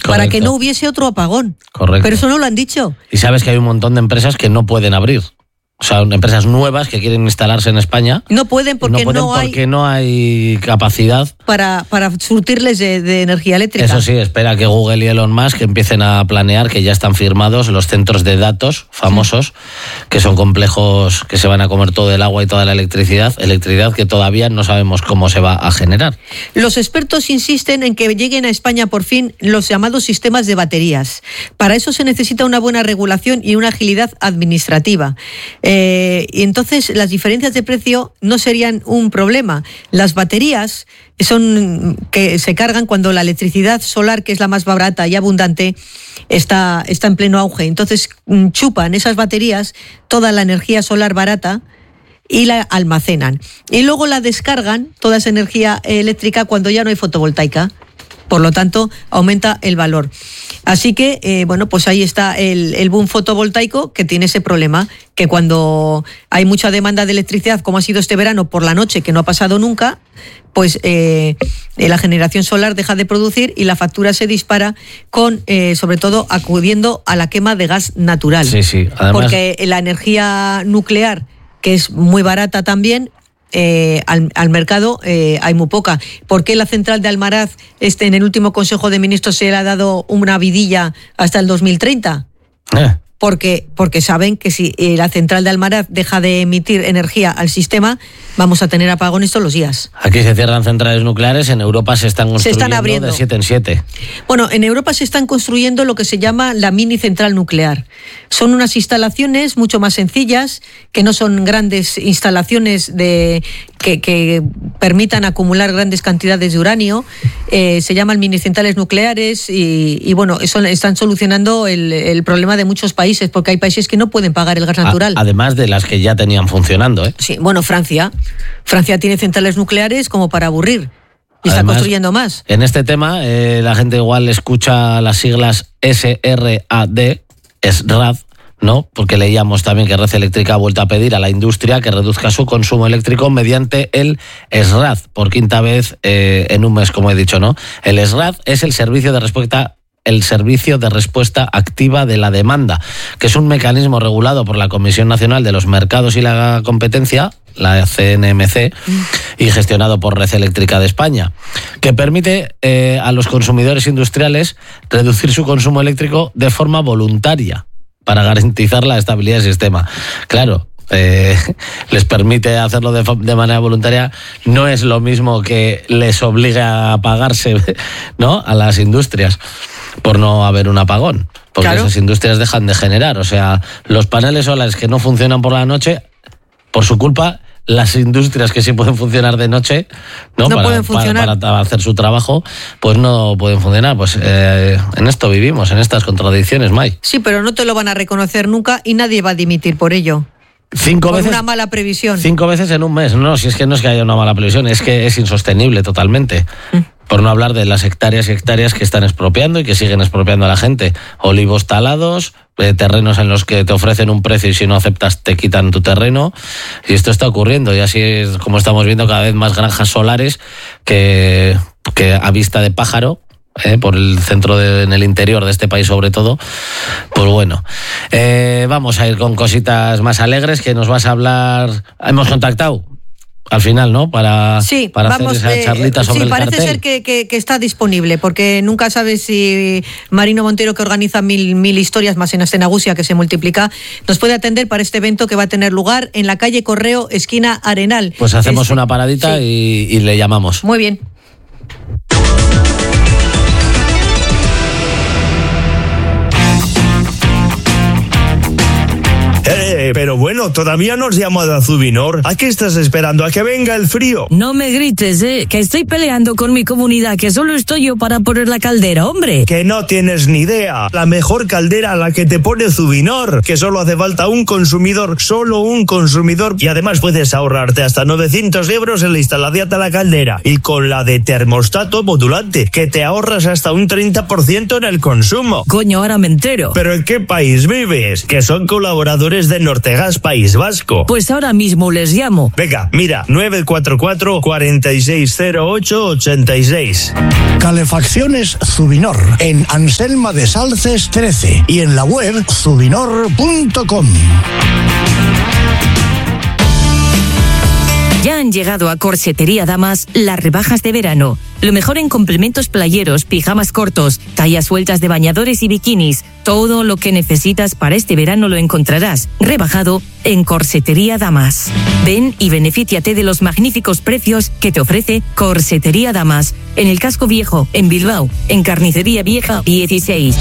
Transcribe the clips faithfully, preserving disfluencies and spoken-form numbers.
para que no hubiese otro apagón. Correcto. Pero eso no lo han dicho. Y sabes que hay un montón de empresas que no pueden abrir. O sea, empresas nuevas que quieren instalarse en España. No pueden porque no, pueden no porque hay no hay capacidad para, para surtirles de, de energía eléctrica. Eso sí, espera que Google y Elon Musk empiecen a planear, que ya están firmados los centros de datos famosos, sí. que son complejos que se van a comer todo el agua y toda la electricidad, electricidad que todavía no sabemos cómo se va a generar. Los expertos insisten en que lleguen a España por fin los llamados sistemas de baterías. Para eso se necesita una buena regulación y una agilidad administrativa. Eh, y entonces las diferencias de precio no serían un problema. Las baterías son que se cargan cuando la electricidad solar, que es la más barata y abundante, está, está en pleno auge. Entonces chupan esas baterías toda la energía solar barata y la almacenan. Y luego la descargan, toda esa energía eléctrica, cuando ya no hay fotovoltaica. Por lo tanto, aumenta el valor. Así que, eh, bueno, pues ahí está el, el boom fotovoltaico, que tiene ese problema, que cuando hay mucha demanda de electricidad, como ha sido este verano por la noche, que no ha pasado nunca, pues eh, la generación solar deja de producir y la factura se dispara, con eh, sobre todo acudiendo a la quema de gas natural. Sí, sí. Además, porque la energía nuclear, que es muy barata también, Eh, al, al mercado eh, hay muy poca. ¿Por qué la central de Almaraz, este, en el último Consejo de Ministros, se le ha dado una vidilla hasta el dos mil treinta? Eh. Porque, porque saben que si eh, la central de Almaraz deja de emitir energía al sistema, vamos a tener apagones todos los días. Aquí se cierran centrales nucleares, en Europa se están construyendo se están abriendo. de siete en siete. Bueno, en Europa se están construyendo lo que se llama la mini central nuclear. Son unas instalaciones mucho más sencillas, que no son grandes instalaciones de que, que permitan acumular grandes cantidades de uranio. Eh, se llaman mini centrales nucleares y, y bueno, eso están solucionando el, el problema de muchos países, porque hay países que no pueden pagar el gas natural. Además de las que ya tenían funcionando, ¿eh? Sí, bueno, Francia. Francia tiene centrales nucleares como para aburrir. Y está Además, construyendo más. En este tema, eh, la gente igual escucha las siglas S R A D, S R A D, ¿no? Porque leíamos también que Red Eléctrica ha vuelto a pedir a la industria que reduzca su consumo eléctrico mediante el S R A D, por quinta vez eh, en un mes, como he dicho, ¿no? El S R A D es el servicio de respuesta el Servicio de Respuesta Activa de la Demanda, que es un mecanismo regulado por la Comisión Nacional de los Mercados y la Competencia, la C N M C, y gestionado por Red Eléctrica de España, que permite eh, a los consumidores industriales reducir su consumo eléctrico de forma voluntaria para garantizar la estabilidad del sistema. Claro, Eh, les permite hacerlo de, de manera voluntaria, no es lo mismo que les obliga a pagarse, ¿no?, a las industrias por no haber un apagón, porque claro, esas industrias dejan de generar. O sea, los paneles solares que no funcionan por la noche, por su culpa, las industrias que sí pueden funcionar de noche, no, no para, pueden funcionar. Para, para hacer su trabajo, pues no pueden funcionar. Pues eh, en esto vivimos, en estas contradicciones, May. Sí, pero no te lo van a reconocer nunca y nadie va a dimitir por ello. Cinco Por veces, una mala previsión. Cinco veces en un mes. No, si es que no es que haya una mala previsión, es que es insostenible totalmente. Mm. Por no hablar de las hectáreas y hectáreas que están expropiando y que siguen expropiando a la gente. Olivos talados, eh, terrenos en los que te ofrecen un precio y si no aceptas te quitan tu terreno. Y esto está ocurriendo. Y así es como estamos viendo cada vez más granjas solares que, que a vista de pájaro, Eh, por el centro, de, en el interior de este país sobre todo. Pues bueno, eh, vamos a ir con cositas más alegres, que nos vas a hablar. Hemos contactado al final, ¿no? Para, sí, para vamos, hacer esa charlita eh, sobre sí, el parece cartel. ser que, que, que está disponible, porque nunca sabes si Marino Montero, que organiza mil, mil historias más en Astenagusia, que se multiplica, nos puede atender para este evento que va a tener lugar en la calle Correo, esquina Arenal. Pues hacemos este, una paradita sí. y, y le llamamos. Muy bien. Eh, pero bueno, todavía no has llamado a Zubinor. ¿A qué estás esperando? ¿A que venga el frío? No me grites, eh, que estoy peleando con mi comunidad, que solo estoy yo para poner la caldera, hombre. Que no tienes ni idea. La mejor caldera a la que te pone Zubinor, que solo hace falta un consumidor, solo un consumidor, y además puedes ahorrarte hasta novecientos euros en la instalación de la caldera. Y con la de termostato modulante, que te ahorras hasta un treinta por ciento en el consumo. Coño, ahora me entero. ¿Pero en qué país vives? Que son colaboradores de Nortegas País Vasco. Pues ahora mismo les llamo. Venga, mira, nueve cuatro cuatro, cuatro seis cero ocho, ocho seis. Calefacciones Zubinor, en Anselma de Salces trece y en la web zubinor punto com. Ya han llegado a Corsetería Damas las rebajas de verano. Lo mejor en complementos playeros, pijamas cortos, tallas sueltas de bañadores y bikinis. Todo lo que necesitas para este verano lo encontrarás rebajado en Corsetería Damas. Ven y benefíciate de los magníficos precios que te ofrece Corsetería Damas. En el Casco Viejo, en Bilbao, en Carnicería Vieja dieciséis.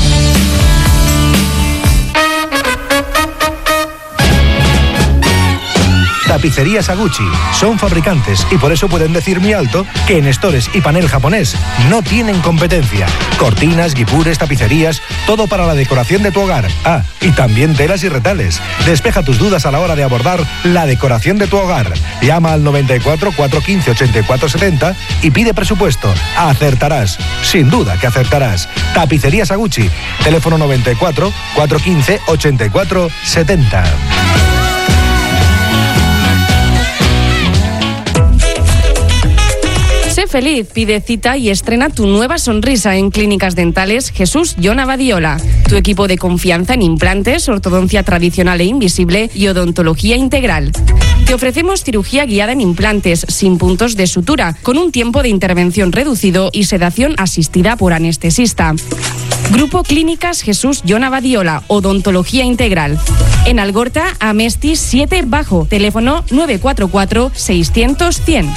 Tapicerías Aguchi son fabricantes y por eso pueden decir muy alto que en estores y panel japonés no tienen competencia. Cortinas, guipures, tapicerías, todo para la decoración de tu hogar. Ah, y también telas y retales. Despeja tus dudas a la hora de abordar la decoración de tu hogar. Llama al noventa y cuatro, cuatrocientos quince, ochenta y cuatro setenta y pide presupuesto. Acertarás. Sin duda que acertarás. Tapicerías Aguchi. Teléfono noventa y cuatro, cuatrocientos quince, ochenta y cuatro setenta. Sé feliz, pide cita y estrena tu nueva sonrisa en Clínicas Dentales Jesús Jon Abadiola. Tu equipo de confianza en implantes, ortodoncia tradicional e invisible y odontología integral. Te ofrecemos cirugía guiada en implantes sin puntos de sutura, con un tiempo de intervención reducido y sedación asistida por anestesista. Grupo Clínicas Jesús Jon Abadiola, odontología integral. En Algorta, Amesti siete Bajo, teléfono nueve cuatro cuatro, seiscientos, cien.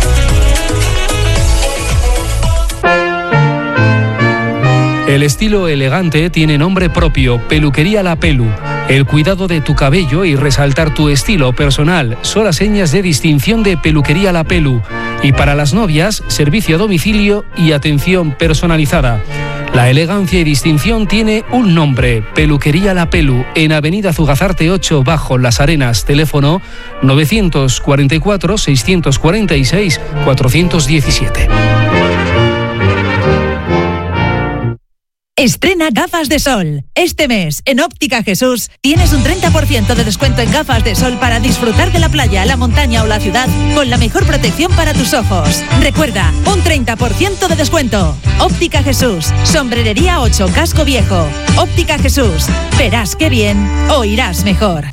El estilo elegante tiene nombre propio, Peluquería La Pelu. El cuidado de tu cabello y resaltar tu estilo personal son las señas de distinción de Peluquería La Pelu. Y para las novias, servicio a domicilio y atención personalizada. La elegancia y distinción tiene un nombre, Peluquería La Pelu, en Avenida Zugazarte ocho, Bajo Las Arenas, teléfono novecientos cuarenta y cuatro, seiscientos cuarenta y seis, cuatrocientos diecisiete. Estrena gafas de sol. Este mes, en Óptica Jesús, tienes un treinta por ciento de descuento en gafas de sol para disfrutar de la playa, la montaña o la ciudad con la mejor protección para tus ojos. Recuerda, un treinta por ciento de descuento. Óptica Jesús, Sombrerería ocho, Casco Viejo. Óptica Jesús, verás qué bien, oirás mejor.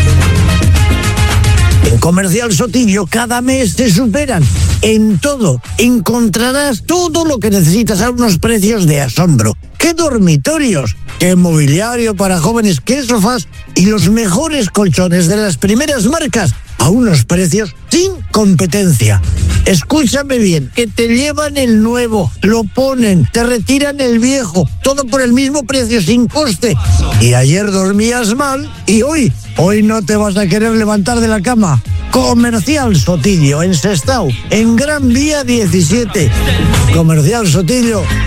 En Comercial Sotillo cada mes te superan. En todo encontrarás todo lo que necesitas a unos precios de asombro. ¡Qué dormitorios! ¡Qué mobiliario para jóvenes! ¡Qué sofás! Y los mejores colchones de las primeras marcas a unos precios sin competencia. Escúchame bien, que te llevan el nuevo, lo ponen, te retiran el viejo, todo por el mismo precio sin coste. Y ayer dormías mal y hoy, hoy no te vas a querer levantar de la cama. Comercial Sotillo, en Sestao, en Gran Vía diecisiete. Comercial Sotillo,